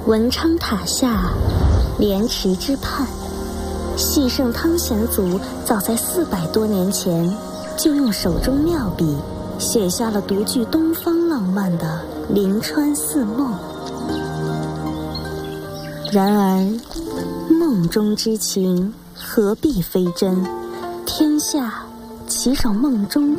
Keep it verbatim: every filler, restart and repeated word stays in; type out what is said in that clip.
文昌塔下，莲池之畔，戏圣汤显祖早在四百多年前就用手中妙笔写下了独具东方浪漫的《临川四梦》。然而梦中之情何必非真，天下岂少梦中